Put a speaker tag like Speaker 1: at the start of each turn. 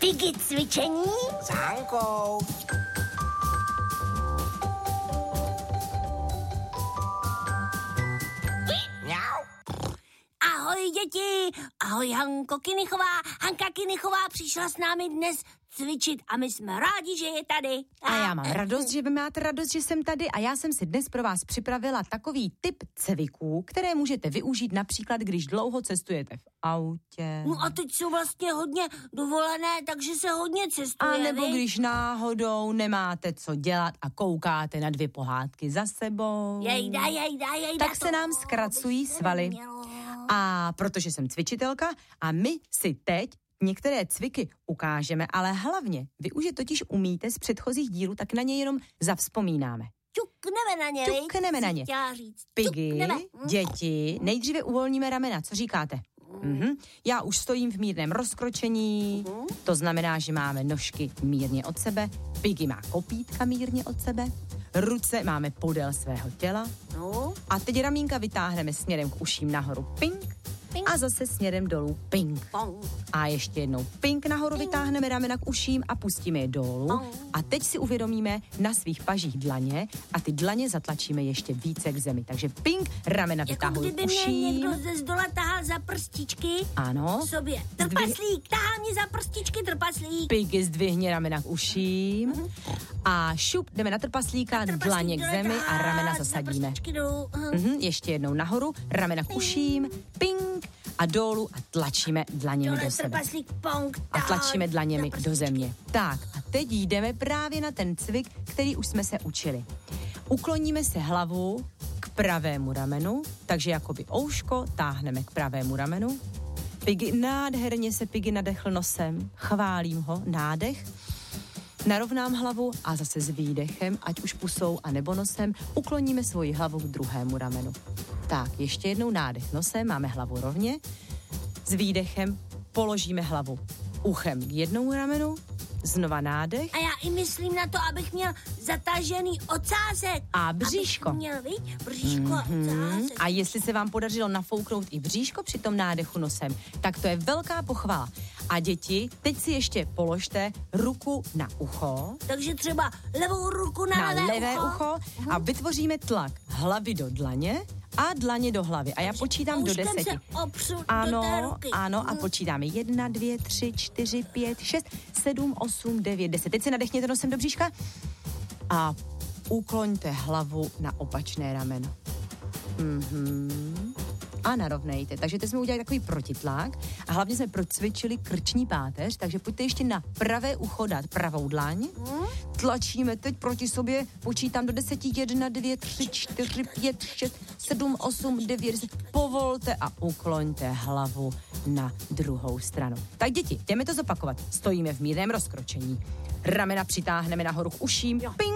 Speaker 1: Piggy cvičení
Speaker 2: s Hankou.
Speaker 1: Ahoj děti, ahoj Hanko Kinichová. Hanka Kinichová přišla s námi dnes cvičit a my jsme rádi, že je tady.
Speaker 3: A já mám radost, že vy máte radost, že jsem tady a já jsem si dnes pro vás připravila takový typ cviků, které můžete využít například, když dlouho cestujete v autě.
Speaker 1: No a teď jsou vlastně hodně dovolené, takže se hodně cestuje,
Speaker 3: a nebo když náhodou nemáte co dělat a koukáte na 2 pohádky za sebou.
Speaker 1: Jejda.
Speaker 3: Tak se nám zkracují svaly. A protože jsem cvičitelka a my si teď některé cviky ukážeme, ale hlavně vy už je totiž umíte z předchozích dílů, tak na ně jenom zavzpomínáme.
Speaker 1: Ťukneme na ně.
Speaker 3: Piggy, děti, nejdříve uvolníme ramena, co říkáte? Já už stojím v mírném rozkročení, to znamená, že máme nožky mírně od sebe, Piggy má kopítka mírně od sebe, ruce máme podél svého těla a teď ramínka vytáhneme směrem k uším nahoru, ping, a zase směrem dolů, ping. A ještě jednou ping nahoru, vytáhneme ramena k uším a pustíme je dolů. A teď si uvědomíme na svých pažích dlaně a ty dlaně zatlačíme ještě více k zemi. Takže ping, ramena vytáhují k uším.
Speaker 1: Jako kdyby mě někdo ze zdola tahal za prstičky.
Speaker 3: Ano.
Speaker 1: Sobě. Trpaslík, tahá mě za prstičky, trpaslík.
Speaker 3: Piggy, zdvihni ramena k uším. A šup, jdeme na trpaslíka, dlaně k zemi a ramena zasadíme. Ještě jednou nahoru, ramena k uším, ping a dolů a tlačíme dlaněmi do sebe. A tlačíme dlaněmi do země. Tak a teď jdeme právě na ten cvik, který už jsme se učili. Ukloníme se hlavu k pravému ramenu, takže jakoby ouško táhneme k pravému ramenu. Piggy, nádherně se Piggy nadechl nosem, chválím ho, nádech. Narovnám hlavu a zase s výdechem, ať už pusou a nebo nosem, ukloníme svoji hlavu k druhému ramenu. Tak, ještě jednou nádech nosem, máme hlavu rovně. S výdechem položíme hlavu uchem k jednomu ramenu, znova nádech.
Speaker 1: A já i myslím na to, abych měl zatažený ocásek.
Speaker 3: A bříško.
Speaker 1: Abych měl, bříško a ocásek.
Speaker 3: A jestli se vám podařilo nafouknout i bříško při tom nádechu nosem, tak to je velká pochvala. A děti, teď si ještě položte ruku na ucho.
Speaker 1: Takže třeba levou ruku na
Speaker 3: levé ucho. A vytvoříme tlak hlavy do dlaně a dlaně do hlavy. A já počítám do 10. Ano, a počítáme 1, 2, 3, 4, 5, 6, 7, 8, 9, 10. Teď si nadechněte nosem do bříška a ukloňte hlavu na opačné rameno. A narovnejte. Takže teď jsme udělali takový protitlak a hlavně jsme procvičili krční páteř, takže pojďte ještě na pravé ucho dát pravou dlaň. Tlačíme teď proti sobě, počítám do 10, 1, 2, 3, 4, 5, 6, 7, 8, 9, 10. Povolte a ukloňte hlavu na druhou stranu. Tak děti, jdeme to zopakovat. Stojíme v mírném rozkročení. Ramena přitáhneme nahoru k uším. Ping.